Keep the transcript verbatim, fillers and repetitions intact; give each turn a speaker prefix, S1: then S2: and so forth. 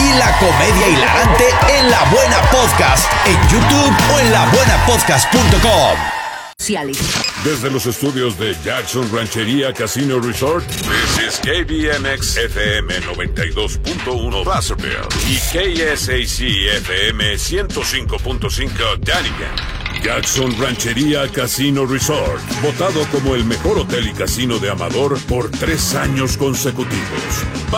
S1: y la comedia hilarante en La Buena Podcast, en YouTube o en la buena podcast punto com.
S2: Desde los estudios de Jackson Ranchería Casino Resort, this is K B M X F M noventa y dos punto uno Placerville y K S A C F M ciento cinco punto cinco Dunnigan. Jackson Ranchería Casino Resort, votado como el mejor hotel y casino de Amador por tres años consecutivos.